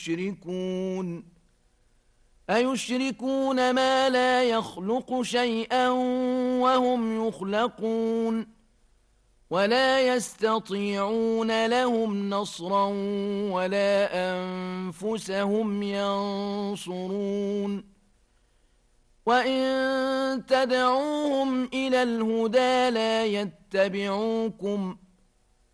أيشركون ما لا يخلق شيئا وهم يخلقون ولا يستطيعون لهم نصرا ولا أنفسهم ينصرون وإن تدعوهم إلى الهدى لا يتبعوكم